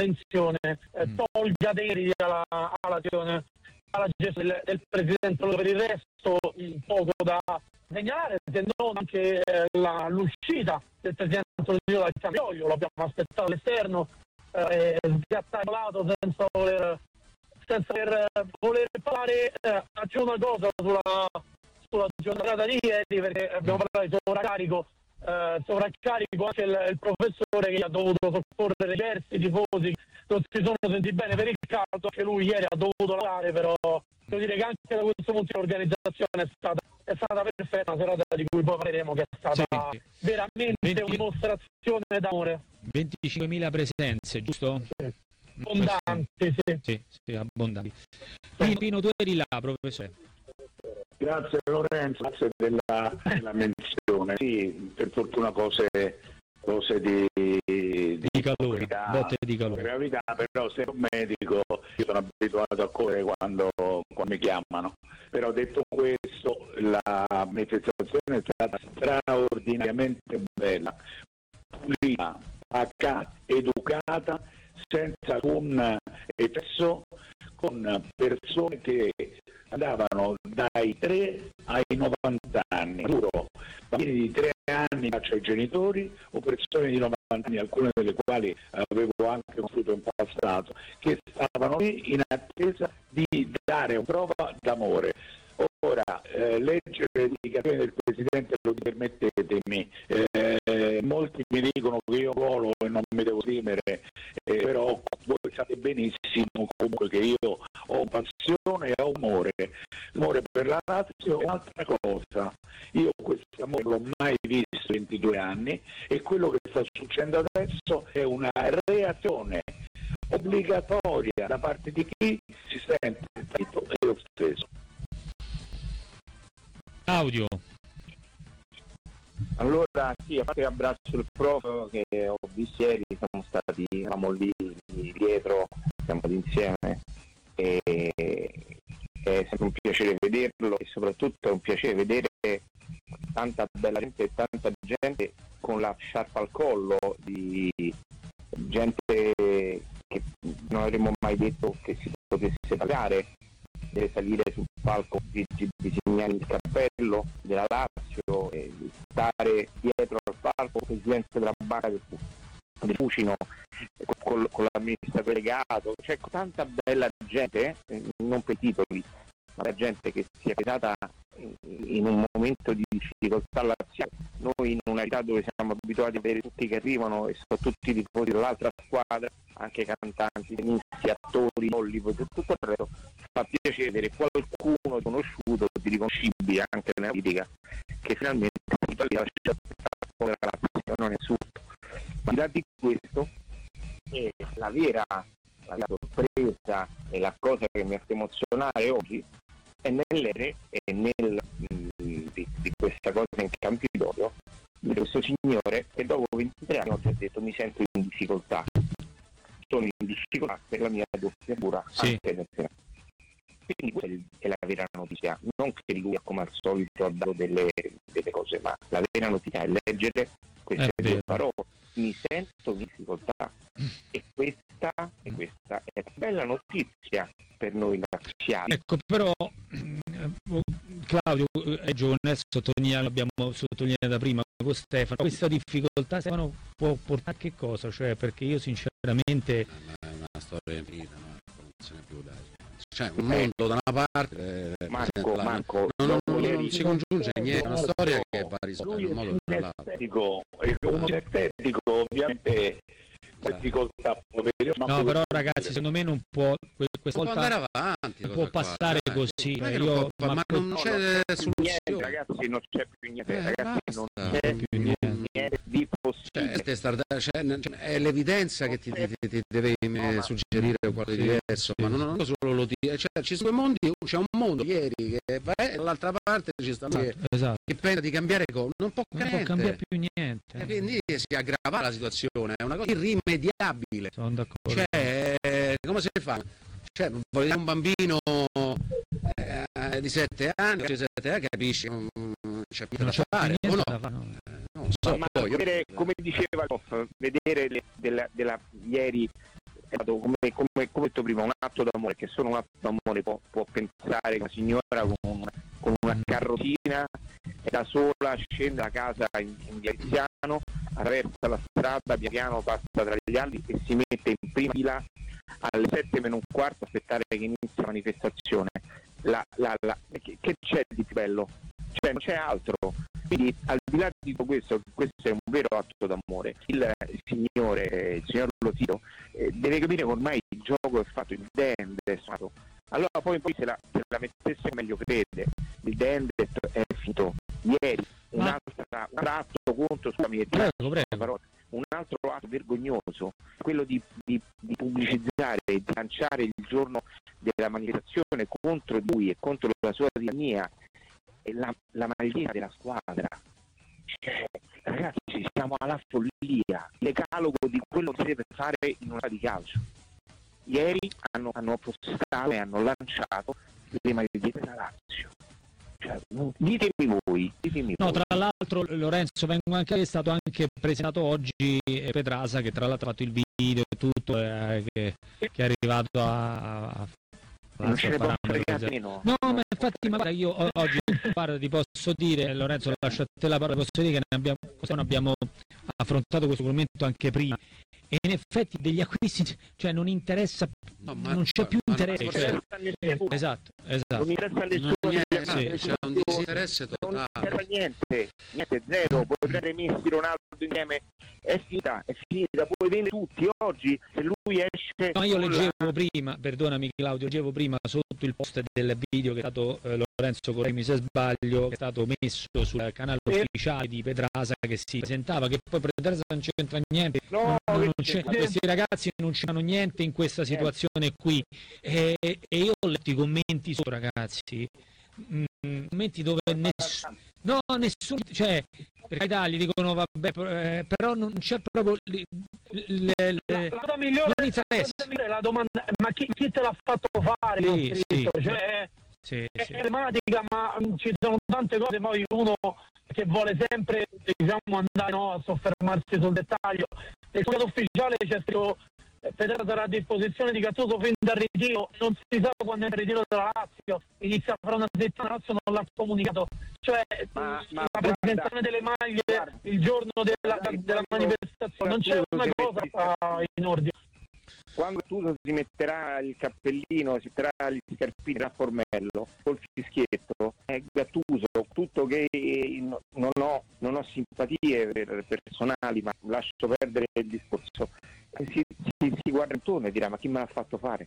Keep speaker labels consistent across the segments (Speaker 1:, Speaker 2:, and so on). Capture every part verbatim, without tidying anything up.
Speaker 1: attenzione, eh,
Speaker 2: Mm.
Speaker 1: tolga dei alla, alla, alla gestione del, del Presidente. Per il resto mh, poco da segnalare, se non anche eh, la, l'uscita del Presidente dal Campidoglio, l'abbiamo aspettato all'esterno, eh, sgattaiolato senza voler, senza voler, voler fare. Eh, faccio una cosa sulla, sulla giornata di ieri, perché abbiamo parlato di sovraccarico. Uh, sovraccarico anche il, il professore, che ha dovuto soccorrere diversi tifosi, non si sono sentiti bene per il caldo, anche lui ieri ha dovuto lavorare, però devo dire che anche da questo punto l'organizzazione è stata, è stata perfetta, una serata di cui poi parleremo, che è stata
Speaker 2: sì.
Speaker 1: veramente
Speaker 2: venti
Speaker 1: una dimostrazione d'amore.
Speaker 2: venticinquemila presenze, giusto?
Speaker 1: Sì. Abbondanti, sì.
Speaker 2: Sì, sì, abbondanti. Pino, Pino, tu eri là, professore.
Speaker 3: Grazie Lorenzo, grazie della, della menzione. Sì, per fortuna cose, cose di, di,
Speaker 2: Di calore,
Speaker 3: gravità,
Speaker 2: botte di calore.
Speaker 3: gravità, però se un medico io sono abituato a correre quando, quando mi chiamano. Però detto questo, la manifestazione è stata straordinariamente bella, pulita, pacata, educata, senza alcun eccesso, con persone che andavano dai tre ai novanta anni, giuro, bambini di tre anni faccio ai genitori o persone di novanta anni, alcune delle quali avevo anche conosciuto in passato, che stavano lì in attesa di dare una prova d'amore. Ora, eh, leggere le dichiarazioni del Presidente, lo permettetemi, eh, molti mi dicono che io volo e non mi devo esprimere, eh, però voi sapete benissimo comunque che io ho passione e ho amore. L'amore per la Lazio è un'altra cosa. Io questo amore non l'ho mai visto in ventidue anni e quello che sta succedendo adesso è una reazione obbligatoria da parte di chi si sente tradito e offeso.
Speaker 2: Audio.
Speaker 4: Allora sì, a parte abbraccio il prof che ho visto ieri, siamo stati, eravamo lì dietro, siamo stati insieme e è sempre un piacere vederlo e soprattutto è un piacere vedere tanta bella gente e tanta gente con la sciarpa al collo, di gente che non avremmo mai detto che si potesse pagare, deve salire sul palco, disegnare il cappello della Lazio e stare dietro al palco il presidente della banca del Fucino con, con l'amministratore legato, c'è cioè, tanta bella gente, eh, non per titoli, ma la gente che si è pesata in un momento di difficoltà laziale. Noi in una città dove siamo abituati a vedere tutti che arrivano e sono tutti i tifosi dell'altra squadra, anche cantanti, tenisti, attori, Hollywood e tutto il resto, fa piacere vedere qualcuno conosciuto, di riconoscibile anche nella politica, che finalmente ha lasciato la Lazio, non è assurdo. Ma al di là di questo, eh, la vera la vera sorpresa e la cosa che mi ha fatto emozionare oggi è nell'ere e nel mh, di, di questa cosa in Campidoglio, di questo signore che dopo ventitré anni oggi ha detto mi sento in difficoltà, sono in difficoltà per la mia dottorura,
Speaker 2: sì.
Speaker 4: Anche nel Senato. Quindi questa è la vera notizia, non che lui come al solito ha dato delle, delle cose, ma la vera notizia è leggere queste
Speaker 2: È
Speaker 4: due
Speaker 2: vero.
Speaker 4: parole, mi sento in difficoltà, e questa, e questa è una bella notizia per noi laziali.
Speaker 2: Ecco, però eh, Claudio è giovane, sottolinea, l'abbiamo sottolineato prima con Stefano, questa difficoltà Stefano può portare a che cosa? Cioè, perché io sinceramente
Speaker 5: è una storia infinita, no? Non se ne più dai. C'è un mondo da una parte, eh,
Speaker 4: Marco,
Speaker 5: la,
Speaker 4: Marco,
Speaker 5: non, non,
Speaker 4: dopo
Speaker 5: non,
Speaker 4: ieri-
Speaker 5: non si congiunge niente, è una storia che va risolta in un modo o nell'altro.
Speaker 3: Estetico, e uno estetico ovviamente difficoltà
Speaker 2: no, però ragazzi secondo me non può que- questa
Speaker 5: Può
Speaker 2: volta
Speaker 5: andare avanti,
Speaker 2: non
Speaker 5: cosa
Speaker 2: può
Speaker 5: qua,
Speaker 2: passare
Speaker 5: dai.
Speaker 2: così.
Speaker 5: Non è che
Speaker 2: Io-
Speaker 5: non può fa-
Speaker 2: ma
Speaker 5: ma
Speaker 2: per-
Speaker 5: non c'è
Speaker 4: niente,
Speaker 5: soluzione.
Speaker 4: ragazzi, non c'è più niente,
Speaker 5: Eh,
Speaker 4: ragazzi,
Speaker 5: basta.
Speaker 4: non c'è
Speaker 2: Più
Speaker 4: più
Speaker 2: niente.
Speaker 4: niente di possibile.
Speaker 5: Cioè, te star- cioè, n- cioè, è l'evidenza che ti, ti- ti- ti deve eh, suggerire qualcosa di
Speaker 2: Sì,
Speaker 5: diverso,
Speaker 2: sì.
Speaker 5: ma non, non solo lo dire, cioè, ci sono due mondi, c'è un mondo ieri che va e dall'altra parte ci sta lui che,
Speaker 2: Esatto,
Speaker 5: che pensa di cambiare cose, non può
Speaker 2: non può
Speaker 5: niente.
Speaker 2: cambiare più niente.
Speaker 5: E quindi si aggrava la situazione, è una cosa irrimediabile.
Speaker 2: Sono d'accordo.
Speaker 5: Cioè, eh, come si fa? Cioè, voglio un bambino eh, di sette anni, di sette anni capisci, non c'è più
Speaker 2: non
Speaker 5: da
Speaker 2: c'è più
Speaker 5: fare, o
Speaker 2: niente
Speaker 5: no?
Speaker 2: da fare, no.
Speaker 5: Eh, non so,
Speaker 4: Ma
Speaker 5: poi io-
Speaker 4: vedere, come diceva il prof, vedere le, della, della ieri è stato, come, come, come detto prima, un atto d'amore, che solo un atto d'amore può, può pensare che una signora con, con una carrozzina e da sola scende da casa in, in via Tiziano, attraversa la strada, pian piano passa tra gli alberi e si mette in prima fila alle sette meno un quarto a aspettare che inizi la manifestazione. La, la, la, che, che c'è di più bello? Cioè non c'è altro. Quindi al di là di tutto questo, questo è un vero atto d'amore. Il, il signore, il signor Lotito, eh, deve capire che ormai il gioco è fatto, il dende è fatto. Allora poi, poi se, la, se la mettesse meglio crede, il dende è finito ieri. Un altro, un altro atto contro, scusami,
Speaker 2: prego, prego.
Speaker 4: un altro atto vergognoso, quello di, di, di pubblicizzare e di lanciare il giorno della manifestazione contro lui e contro la sua tirannia e la, la maglietta della squadra. Cioè, ragazzi, siamo alla follia, il decalogo di quello che si deve fare in una di calcio. Ieri hanno, hanno postato e hanno lanciato le magliette della Lazio. Cioè, ditemi voi, ditemi
Speaker 2: no,
Speaker 4: voi.
Speaker 2: tra l'altro Lorenzo vengo anche, è stato anche presentato oggi Petrasa, che tra l'altro ha fatto il video e tutto, eh, che, che è arrivato a, a
Speaker 4: non ce ne può fregare meno.
Speaker 2: No, ma infatti ma io oggi guarda, ti posso dire, Lorenzo, lasciate la parola, posso dire che ne abbiamo, ne abbiamo affrontato questo argomento anche prima, e in effetti degli acquisti, cioè non interessa, no, ma, non c'è più interesse, cioè, esatto, esatto.
Speaker 4: Non interessa a nessuno,
Speaker 5: non niente, sì, c'è un disinteresse totale.
Speaker 4: Non interessa niente, niente, zero. Puoi prendere Messi, Ronaldo insieme, è finita, è finita, puoi vendere tutti. Oggi se lui esce.
Speaker 2: No, io leggevo la... prima, perdonami Claudio, leggevo prima sotto il post del video che è stato eh, Lorenzo Corremi se sbaglio, che è stato messo sul canale ufficiale di Petrasa, che si presentava, che poi Petrasa non c'entra niente,
Speaker 4: no,
Speaker 2: non, non c'è, questi ragazzi non c'hanno niente in questa situazione qui, e, e io ho letto i commenti sopra, ragazzi, mh, commenti dove nessuno, no, nessuno, cioè, per carità gli dicono vabbè, eh, però non c'è proprio le, le, le,
Speaker 1: la, la cosa migliore,
Speaker 2: non interessa.
Speaker 1: La, migliore, la domanda, ma chi, chi te l'ha fatto fare?
Speaker 2: Sì, sì.
Speaker 1: Cioè,
Speaker 2: sì,
Speaker 1: è
Speaker 2: sì.
Speaker 1: tematica, ma ci sono tante cose, poi uno che vuole sempre, diciamo, andare, no, a soffermarsi sul dettaglio. Nel comunicato ufficiale c'è scritto Federer sarà a disposizione di Gattuso fin dal ritiro, non si sa quando è il ritiro della Lazio, inizia fra una settimana, la Lazio non l'ha comunicato, cioè
Speaker 4: ma, ma
Speaker 1: la presentazione delle maglie guarda, il giorno della, guarda, della manifestazione, non c'è una cosa in ordine.
Speaker 4: Quando Gattuso si metterà il cappellino, si metterà gli scarpini da formello col fischietto, è Gattuso, tutto che non ho, non ho simpatie per personali, ma lascio perdere il discorso. Si, si, si guarda intorno e dirà ma chi me l'ha fatto fare?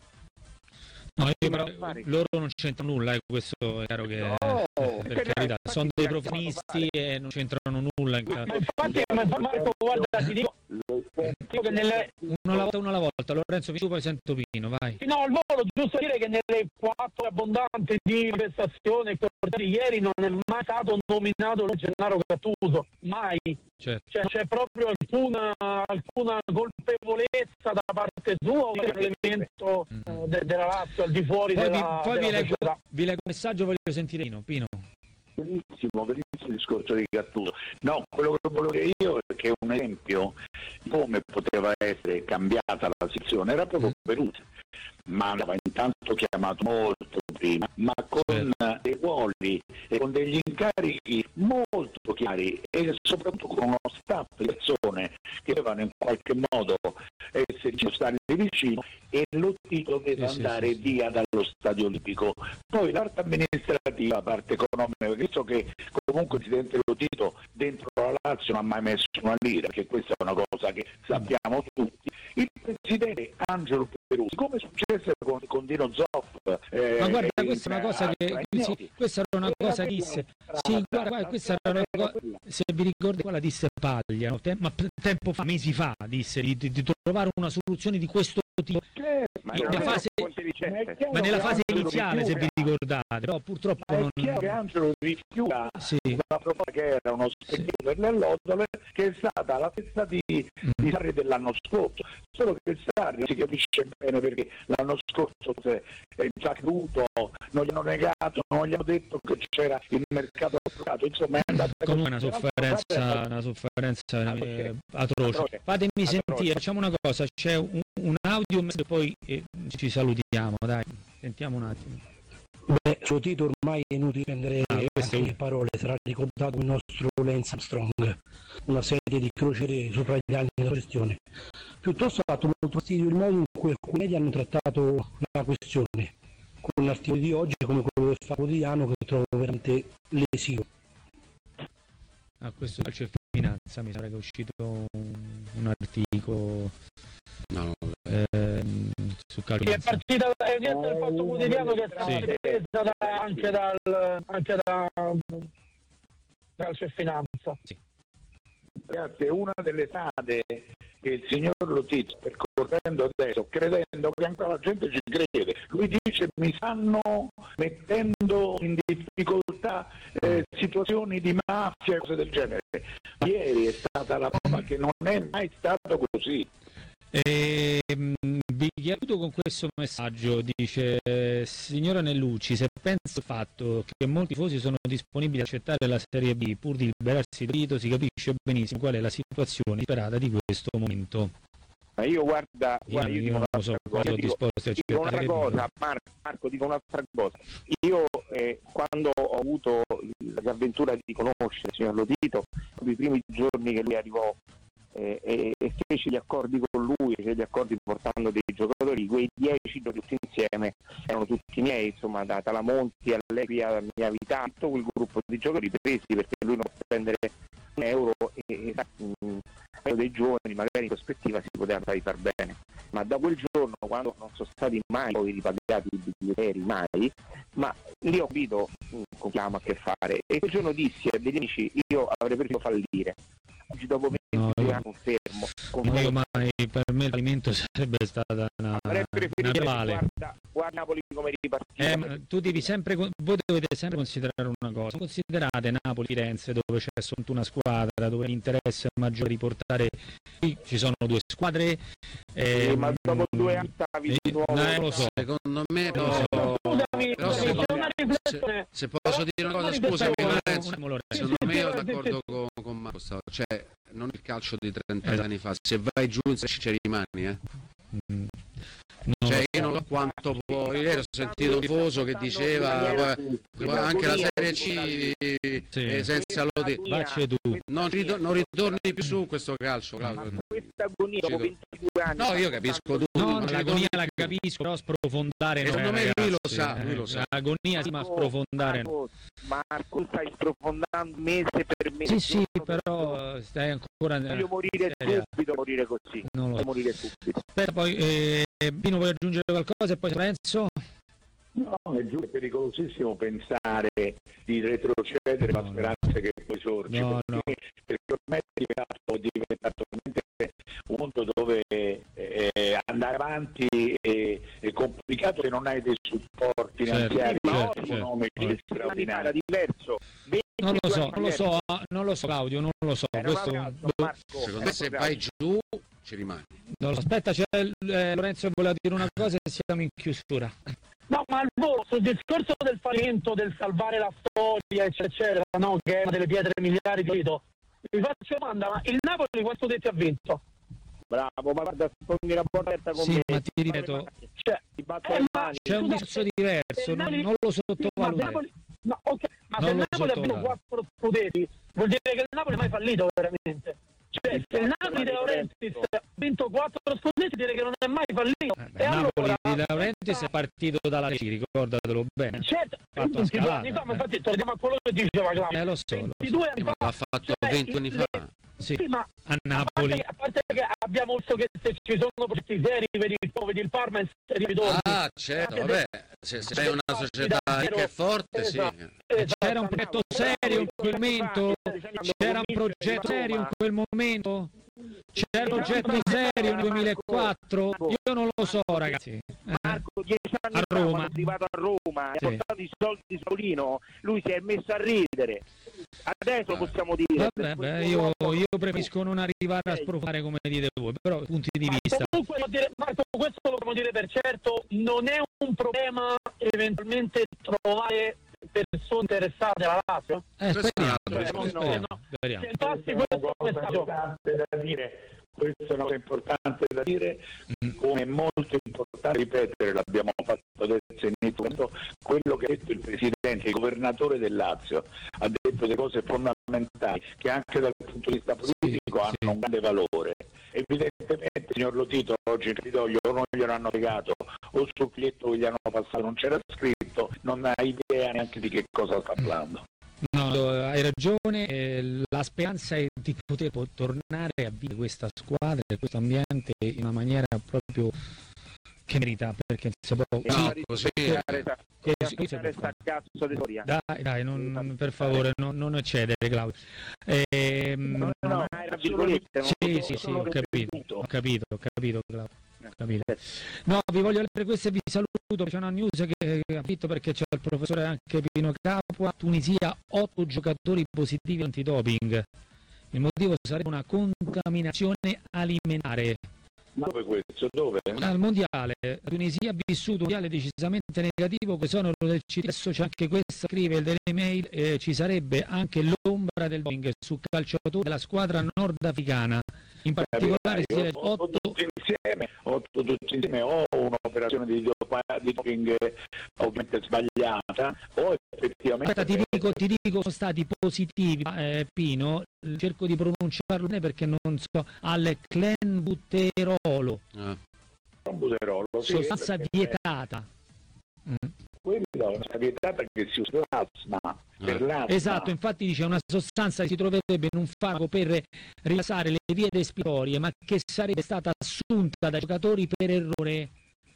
Speaker 2: No, io però, loro non c'entrano nulla, eh, questo è chiaro che no, eh, per carità, infatti, sono dei professionisti e non c'entrano nulla. In
Speaker 1: ma infatti, ma Marco, guarda, ti dico, dico che nelle...
Speaker 2: una alla volta, una alla volta, Lorenzo, tu poi sento Pino, vai.
Speaker 1: No, al volo, giusto dire che nelle quattro abbondanti di manifestazione ieri non è mai stato nominato Gennaro Gattuso, mai.
Speaker 2: Certo.
Speaker 1: Cioè, c'è proprio alcuna, alcuna colpevolezza da parte sua o l'elemento mm. uh, de, della Lazio al di fuori
Speaker 2: poi
Speaker 1: della,
Speaker 2: vi, poi
Speaker 1: della
Speaker 2: vi, leggo, vi leggo un messaggio, voglio sentire Pino. Pino.
Speaker 3: Benissimo, benissimo il discorso di Gattuso. No, quello che volevo dire io è che un esempio di come poteva essere cambiata la situazione era proprio Peruzzi, ma aveva intanto chiamato molto prima, ma con dei ruoli e con degli incarichi molto chiari e soprattutto con uno staff di persone che dovevano in qualche modo esserci, stare vicino, e Lotito doveva sì, andare sì, sì. via dallo stadio olimpico. Poi l'arte amministrativa, la parte economica, visto che comunque il presidente Lotito dentro la Lazio non ha mai messo una lira, perché questa è una cosa che sappiamo tutti, il presidente Angelo Peruzzi, come successe con, con Dino Zoff. Eh,
Speaker 2: ma guarda, questa è una cosa che sì, questa era una cosa che disse, sì, guarda, guarda, questa era una cosa, se vi ricordate qua la disse Paglia, no? ma tempo fa, mesi fa, disse di, di, di trovare una soluzione di questo tipo.
Speaker 4: Ma in una fase
Speaker 3: chiaro
Speaker 2: ma nella
Speaker 3: che
Speaker 2: fase
Speaker 3: Angelo
Speaker 2: iniziale, se
Speaker 3: rifiuta.
Speaker 2: vi ricordate, però purtroppo
Speaker 3: Ma è
Speaker 2: non...
Speaker 3: chiaro che Angelo rifiuta
Speaker 2: Sì.
Speaker 3: una proposta che era uno specchio
Speaker 2: Sì.
Speaker 3: per le allodole, che è stata la stessa di, di Sarri dell'anno scorso, solo che il Sarri si capisce bene perché l'anno scorso è già caduto, non gli hanno negato, non gli hanno detto che c'era il mercato bloccato, insomma è andata
Speaker 2: Comunque una
Speaker 3: così.
Speaker 2: sofferenza, una sofferenza eh, atroce.
Speaker 3: Atroce.
Speaker 2: Fatemi
Speaker 3: Atroce.
Speaker 2: sentire, facciamo una cosa, c'è un, un audio e poi eh, ci salutiamo, dai, sentiamo un attimo.
Speaker 6: Beh, suo Tito ormai è inutile prendere
Speaker 2: Ah, questo è
Speaker 6: le parole, sarà ricordato il nostro Lance Armstrong, una serie di crociere sopra gli anni della gestione. Piuttosto ha fatto molto fastidio il modo in cui alcuni media hanno trattato la questione, con l'articolo di oggi come quello del Fatto Quotidiano che trovo veramente lesivo.
Speaker 2: Ah, questo calcio e finanza, mi sembra che è uscito un, un articolo
Speaker 5: No,
Speaker 2: ehm, su calcio e
Speaker 1: È
Speaker 2: finanza.
Speaker 1: partita è niente il Fatto Quotidiano che è stata
Speaker 2: Sì.
Speaker 1: presa da- anche dal anche da calcio e finanza.
Speaker 3: Ragazzi, è una delle strade che il signor Lotito, percorrendo adesso, credendo che ancora la gente ci crede, lui dice mi stanno mettendo in difficoltà eh, situazioni di mafia e cose del genere. Ieri è stata la prova che non è mai stato così.
Speaker 2: E, mh, vi chiudo con questo messaggio, dice: signora Nellucci, se pensa al fatto che molti tifosi sono disponibili ad accettare la Serie B pur di liberarsi di Tito, si capisce benissimo qual è la situazione disperata di questo momento.
Speaker 4: Ma io guarda,
Speaker 2: Io,
Speaker 4: guarda, io
Speaker 2: io
Speaker 4: dico
Speaker 2: non lo
Speaker 4: un'altra
Speaker 2: so,
Speaker 4: cosa,
Speaker 2: sono
Speaker 4: dico,
Speaker 2: disposti a
Speaker 4: dico
Speaker 2: accettare
Speaker 4: un'altra
Speaker 2: Tito.
Speaker 4: cosa, Marco, Marco, dico un'altra cosa. Io eh, quando ho avuto l'avventura di conoscere il signor Lotito, i primi giorni che lui arrivò eh, e, e fece gli accordi con lui, fece gli accordi portando dei giocatori, quei dieci giocatori tutti insieme erano tutti miei, insomma, da Talamonti a Lepri a Mia Vita, tutto quel gruppo di giocatori presi perché lui non può prendere un euro e, e dei giovani magari in prospettiva si poteva far far bene, ma da quel giorno, quando non sono stati mai poi ripagati i biglietti, mai, ma lì ho capito con chi abbiamo a che fare, e quel giorno dissi a degli amici io avrei preferito fallire. Oggi dopo
Speaker 2: No,
Speaker 4: ventidue
Speaker 2: io-
Speaker 4: anni confermo,
Speaker 2: No,
Speaker 4: confermo.
Speaker 2: io mai, per me l'alimento sarebbe stata una,
Speaker 4: avrei
Speaker 2: una
Speaker 4: preferito
Speaker 2: vale.
Speaker 4: guarda, guarda Napoli come ripartita.
Speaker 2: Eh, ma tu devi sempre, con- voi dovete sempre considerare una cosa: considerate Napoli, Firenze, dove c'è soltanto una squadra, dove l'interesse è maggiore di portare, qui ci sono due squadre,
Speaker 4: Eh,
Speaker 2: ehm,
Speaker 4: ma dopo due anni stavi
Speaker 2: eh,
Speaker 4: di nuovo.
Speaker 2: no, lo so.
Speaker 5: secondo me
Speaker 2: Lo so.
Speaker 5: però,
Speaker 1: Scusami,
Speaker 5: però
Speaker 1: scusami,
Speaker 5: secondo-
Speaker 1: c'è una riflessione.
Speaker 5: se, se posso dire una cosa,
Speaker 1: Una
Speaker 5: scusami
Speaker 1: riflessione.
Speaker 5: Lorenzo,
Speaker 2: Un attimo, Lorenzo.
Speaker 5: secondo me io
Speaker 1: Sì, sì,
Speaker 5: d'accordo con, con Marco, stavo- cioè non il calcio di trenta anni fa, se vai giù ci ci rimani, eh.
Speaker 2: Mm. No,
Speaker 5: Cioè io non so quanto può, ieri ho sentito un tifoso che diceva guarda, guarda, anche la Serie C
Speaker 2: Sì.
Speaker 5: eh, senza Lotito,
Speaker 2: Vacci tu.
Speaker 5: non, ritor- non ritorni più su questo calcio,
Speaker 4: Ma
Speaker 5: Claudio.
Speaker 4: questa agonia dopo
Speaker 5: Ci-
Speaker 4: ventidue anni.
Speaker 5: No, io capisco tutto,
Speaker 2: No,
Speaker 5: non
Speaker 2: no,
Speaker 5: ci
Speaker 2: l'agonia
Speaker 5: ritorni
Speaker 2: la
Speaker 5: più.
Speaker 2: capisco, però sprofondare no,
Speaker 5: Secondo
Speaker 2: eh,
Speaker 5: me lui
Speaker 2: ragazzi,
Speaker 5: lo sa,
Speaker 2: eh,
Speaker 5: lui lo sa.
Speaker 2: L'agonia sì, ma sprofondare no.
Speaker 4: Marco, Marco, stai sprofondando mese per mese.
Speaker 2: Sì, sì,
Speaker 4: giorno per giorno.
Speaker 2: però stai ancora...
Speaker 4: Voglio morire
Speaker 2: Serie A.
Speaker 4: subito, morire così.
Speaker 2: Non lo
Speaker 4: Voglio
Speaker 2: so.
Speaker 4: morire subito.
Speaker 2: Aspetta, poi eh, Pino, vuoi aggiungere qualcosa e poi Lorenzo?
Speaker 3: No, è giusto, è pericolosissimo pensare di retrocedere
Speaker 2: No,
Speaker 3: la
Speaker 2: no.
Speaker 3: speranza che poi sorge,
Speaker 2: No, no.
Speaker 3: perché, perché ormai è diventato, è diventato veramente un mondo dove eh, andare avanti è, è complicato se non hai dei supporti
Speaker 2: Certo,
Speaker 3: finanziari
Speaker 2: certo,
Speaker 3: economici
Speaker 2: certo.
Speaker 4: Era
Speaker 3: straordinari.
Speaker 4: diverso.
Speaker 2: Non lo so, non lo
Speaker 4: diverso.
Speaker 2: so, non lo so Claudio, non lo so.
Speaker 4: Era un
Speaker 2: Questo,
Speaker 4: ragazzo,
Speaker 2: boh,
Speaker 4: Marco,
Speaker 5: Secondo
Speaker 4: era
Speaker 5: me se
Speaker 4: un
Speaker 5: vai
Speaker 4: ragazzo.
Speaker 5: giù ci rimani.
Speaker 2: non lo so. Aspetta, c'è eh, Lorenzo che voleva dire una cosa e siamo in chiusura.
Speaker 1: No, ma al volo, sul discorso del fallimento, del salvare la storia, eccetera, eccetera, no, che è una delle pietre miliari di Tito, vi faccio una domanda, ma il Napoli quanto detti ha vinto?
Speaker 4: Bravo, ma guarda, sfondi la porta aperta con
Speaker 2: Sì,
Speaker 4: me.
Speaker 2: ma ti ripeto,
Speaker 1: Cioè,
Speaker 4: Ti batto
Speaker 1: eh,
Speaker 4: le
Speaker 1: ma-
Speaker 4: mani.
Speaker 2: c'è un
Speaker 1: Scusate,
Speaker 2: discorso diverso,
Speaker 1: se il
Speaker 2: non,
Speaker 1: Napoli-
Speaker 2: non lo
Speaker 1: sì, ma
Speaker 2: sottovalutare.
Speaker 1: Napoli- no, ok, ma
Speaker 2: Non
Speaker 1: se il
Speaker 2: lo
Speaker 1: Napoli ha vinto
Speaker 2: sottovalutare.
Speaker 1: quattro scudetti, vuol dire che il Napoli è mai fallito veramente. Cioè, se il Napoli di Laurentiis ha vinto quattro scudetti, dire che non è mai fallito.
Speaker 2: Eh, beh,
Speaker 1: e
Speaker 2: Napoli
Speaker 1: allora,
Speaker 2: di Laurentiis è partito dalla Lecce, ricordatelo bene.
Speaker 1: certo,
Speaker 2: fatto la
Speaker 1: ventidue
Speaker 2: scalata,
Speaker 1: anni fa, ma
Speaker 2: eh.
Speaker 1: infatti torniamo a quello che diceva Claudio.
Speaker 2: Eh, lo so, lo so.
Speaker 1: ventidue anni
Speaker 5: Ma
Speaker 1: fa,
Speaker 5: l'ha fatto
Speaker 1: cioè,
Speaker 5: venti anni
Speaker 1: le-
Speaker 5: fa.
Speaker 2: Sì,
Speaker 1: sì, ma
Speaker 2: a
Speaker 1: a
Speaker 2: Napoli.
Speaker 1: parte, a parte che abbiamo visto che se ci sono progetti seri, vedi il, vedi il Parma e se ritorni.
Speaker 5: Ah, certo, vabbè, se se sei una società ricca e forte, sì.
Speaker 1: Esatto.
Speaker 2: C'era un progetto serio in quel momento? C'era un progetto serio in quel momento? C'è un progetto serio nel duemilaquattro? Io non lo so, ragazzi. Eh.
Speaker 7: Marco, dieci anni
Speaker 2: A
Speaker 7: fa,
Speaker 2: Roma.
Speaker 7: quando è arrivato a Roma,
Speaker 2: Sì.
Speaker 7: ha portato i soldi di Saulino, lui si è messo a ridere. Adesso possiamo dire.
Speaker 2: Vabbè, beh, io, io preferisco non arrivare a sprofare come dite voi, però punti di
Speaker 1: Ma
Speaker 2: vista.
Speaker 1: comunque, devo dire, Marco, questo lo dobbiamo dire per certo, non è un problema eventualmente trovare persone interessate alla Lazio?
Speaker 2: Eh, speriamo,
Speaker 3: Cioè,
Speaker 1: no,
Speaker 2: speriamo,
Speaker 1: no.
Speaker 2: speriamo.
Speaker 1: Se passi
Speaker 3: Questa è
Speaker 1: questo
Speaker 3: una cosa
Speaker 1: messaggio.
Speaker 3: importante da dire. Questa è una cosa importante da dire, come è molto importante ripetere, l'abbiamo fatto adesso inizio, quello che ha detto il Presidente, il Governatore del Lazio, ha detto delle cose fondamentali che anche dal punto di vista politico
Speaker 2: Sì,
Speaker 3: hanno
Speaker 2: sì.
Speaker 3: un grande valore. Evidentemente, signor Lotito, oggi in Capitolio o non glielo hanno legato o sul biglietto che gli hanno passato non c'era scritto, non ha idea neanche di che cosa sta parlando.
Speaker 2: No, hai ragione, eh, la speranza è di poter po- tornare a vivere questa squadra e questo ambiente in una maniera proprio che merita, perché si può...
Speaker 5: No,
Speaker 2: sì,
Speaker 5: così,
Speaker 2: co-
Speaker 5: eh,
Speaker 2: così- così-
Speaker 7: Resta cazzo di storia.
Speaker 2: dai, dai, non- non- per favore, non, non eccedere, Claudio. Ehm,
Speaker 3: No, no,
Speaker 7: Ma era virgolette, non
Speaker 2: sì,
Speaker 7: lo
Speaker 2: sì,
Speaker 7: so,
Speaker 2: sì,
Speaker 3: solo
Speaker 2: ho capito,
Speaker 3: ripetuto.
Speaker 2: ho capito, ho capito, Claudio. ho capito. No, vi voglio leggere questo e vi saluto. C'è una news che ha detto perché c'è il professore anche Pino Capua. Tunisia, otto giocatori positivi antidoping. Il motivo sarebbe una contaminazione alimentare.
Speaker 3: Dove questo? Dove?
Speaker 2: Al mondiale, la Tunisia ha vissuto un mondiale decisamente negativo, che sono del C T. Adesso c'è anche questa, scrive il Daily Mail, eh, ci sarebbe anche l'ombra del doping su calciatori della squadra nordafricana. In particolare si legge
Speaker 3: otto
Speaker 2: otto
Speaker 3: tutti insieme, otto tutti insieme o un'operazione di, dopa- di doping ovviamente sbagliata o effettivamente...
Speaker 2: Aspetta, ti dico, ti dico, sono stati positivi, eh, Pino, cerco di pronunciarlo bene perché non so, al clenbuterolo,
Speaker 5: eh.
Speaker 3: Buterolo, sì,
Speaker 2: sostanza
Speaker 3: perché
Speaker 2: vietata. Mm.
Speaker 3: quella è una vietata che si usa per l'asma, per l'asma.
Speaker 2: Esatto, infatti dice una sostanza che si troverebbe in un farmaco per rilassare le vie respiratorie, ma che sarebbe stata assunta dai giocatori per errore.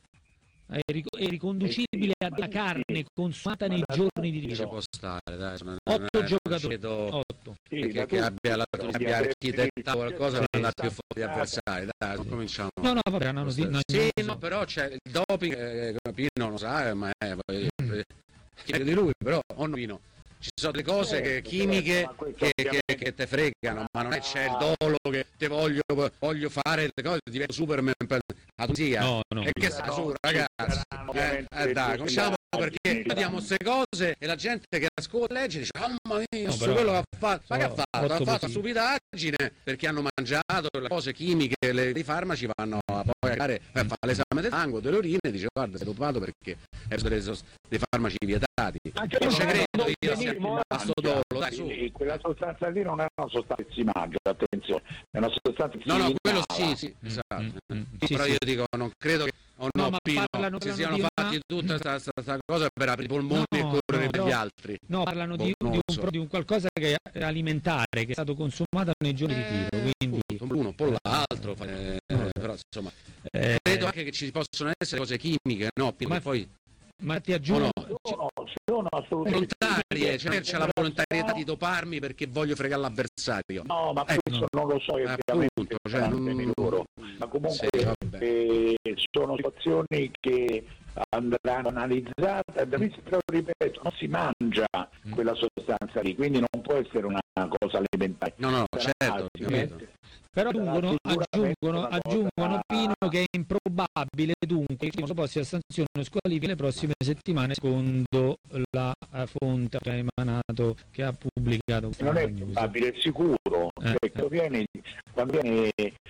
Speaker 2: È ric- è riconducibile alla carne consumata nei giorni di
Speaker 5: Ci
Speaker 2: riso.
Speaker 5: può stare, dai, non-
Speaker 2: Otto
Speaker 5: non- non
Speaker 2: giocatori.
Speaker 5: cedo
Speaker 2: Otto.
Speaker 3: Sì,
Speaker 5: che,
Speaker 3: ma
Speaker 5: che
Speaker 3: tu-
Speaker 5: abbia, la,
Speaker 3: tu-
Speaker 5: abbia architettato qualcosa per
Speaker 3: Sì.
Speaker 5: andare più forte di avversari, dai, non cominciamo.
Speaker 2: No, no, vabbè, hanno
Speaker 5: Sì,
Speaker 2: no,
Speaker 5: sì,
Speaker 2: no,
Speaker 5: no, però c'è il doping, eh, Pino non lo sa, ma è poi, eh, chiedo di lui, però o no, Pino, ci sono delle cose che,
Speaker 3: Certo,
Speaker 5: chimiche
Speaker 3: certo, ma questo
Speaker 5: che, che,
Speaker 3: ovviamente-
Speaker 5: che te fregano, ma non è c'è il dolo che te voglio, voglio fare le cose, divento Superman per la Tunisia.
Speaker 2: no, no.
Speaker 5: E che sta su, ragazzi? Eh, eh, dai, cominciamo perché vediamo queste cose e la gente che ascolta legge dice mamma mia,
Speaker 2: No,
Speaker 5: su
Speaker 2: però-
Speaker 5: quello che ha fatto, ma che ha
Speaker 2: so-
Speaker 5: fatto? Ha
Speaker 2: otto
Speaker 5: fatto una
Speaker 2: positivi.
Speaker 5: stupidaggine perché hanno mangiato le cose chimiche, le, i farmaci vanno a poi a fare a fare l'esame del sangue, delle urine e dice guarda sei dopato perché hai preso dei, sos- dei farmaci vietati.
Speaker 1: Anche
Speaker 5: Non ci
Speaker 1: perché
Speaker 5: credo
Speaker 1: non
Speaker 5: io
Speaker 1: benissimo,
Speaker 5: a sto dolo, dai su.
Speaker 3: E quella sostanza lì non è una sostanza che si mangia, attenzione, è una sostanza che
Speaker 5: No,
Speaker 3: si
Speaker 5: no, quello
Speaker 3: inala.
Speaker 5: sì, sì, esatto.
Speaker 2: Mm, mm, mm, sì,
Speaker 5: Però
Speaker 2: sì.
Speaker 5: io dico, non credo che o no,
Speaker 2: No, ma
Speaker 5: Pino,
Speaker 2: parlano-
Speaker 5: si
Speaker 2: parlano
Speaker 5: siano
Speaker 2: di una-
Speaker 5: fatti tutta questa cosa per aprire i polmoni
Speaker 2: No,
Speaker 5: e correre
Speaker 2: no,
Speaker 5: per
Speaker 2: no.
Speaker 5: gli altri.
Speaker 2: No, parlano di,
Speaker 5: Boh, non
Speaker 2: di
Speaker 5: lo
Speaker 2: un,
Speaker 5: so.
Speaker 2: pro- di un qualcosa che è alimentare, che è stato consumato nei giorni di tiro, quindi...
Speaker 5: Appunto, uno un po' l'altro, eh,
Speaker 2: No.
Speaker 5: però insomma,
Speaker 2: eh,
Speaker 5: credo anche che ci possono essere cose chimiche, no? Pino,
Speaker 2: Ma-
Speaker 5: che poi
Speaker 2: ma ti aggiungo...
Speaker 5: o no?
Speaker 3: Sono, sono assolutamente
Speaker 5: volontarie, cioè c'è la volontarietà di doparmi perché voglio fregare l'avversario.
Speaker 3: No, ma
Speaker 5: Eh,
Speaker 3: questo non lo so effettivamente,
Speaker 5: appunto, cioè,
Speaker 3: saranno
Speaker 5: non-
Speaker 3: temi loro. Ma comunque
Speaker 5: Sì, vabbè.
Speaker 3: eh, sono situazioni che andranno analizzate, e da me, però ripeto, non si mangia
Speaker 2: Mm.
Speaker 3: quella sostanza lì, quindi non può essere una cosa alimentare.
Speaker 5: No, no,
Speaker 3: Sarà
Speaker 5: certo,
Speaker 3: sicuramente-
Speaker 5: capito.
Speaker 2: Però
Speaker 3: sarà
Speaker 2: aggiungono,
Speaker 3: sicuramente
Speaker 2: aggiungono,
Speaker 3: una cosa-
Speaker 2: aggiungono Pino che è improbabile dunque che si possa sanzione o squalifica le prossime settimane secondo la eh, fonte che ha emanato, che ha pubblicato questa
Speaker 3: Non è
Speaker 2: news.
Speaker 3: probabile, è sicuro,
Speaker 2: Eh,
Speaker 3: perché viene, quando viene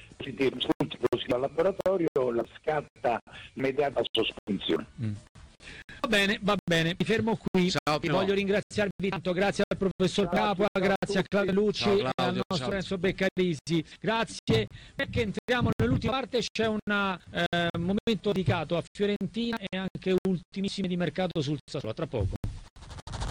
Speaker 3: risulti positivo al laboratorio la scatta immediata sospensione.
Speaker 2: Mm. Va bene, va bene, mi fermo qui.
Speaker 5: Ciao, Pino.
Speaker 2: Voglio ringraziarvi tanto, grazie al professor
Speaker 3: Ciao,
Speaker 2: Capua,
Speaker 3: ciao a
Speaker 2: grazie a
Speaker 3: tutti.
Speaker 2: Claudio Lucci
Speaker 5: Ciao,
Speaker 2: e al
Speaker 5: Claudio,
Speaker 2: nostro
Speaker 5: ciao.
Speaker 2: Enzo Beccarisi. Grazie, perché entriamo nell'ultima parte, c'è un eh, momento dedicato a Fiorentina e anche ultimissime di mercato sul Sassuolo. A tra poco.